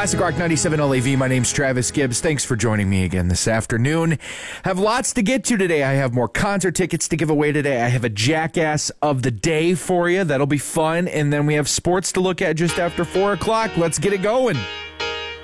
Classic Rock 97 LAV. My name's Travis Gibbs. Thanks for joining me again this afternoon. Have lots to get to today. I have more concert tickets to give away today. I have a Jackass of the Day for you. That'll be fun. And then we have sports to look at just after 4 o'clock. Let's get it going.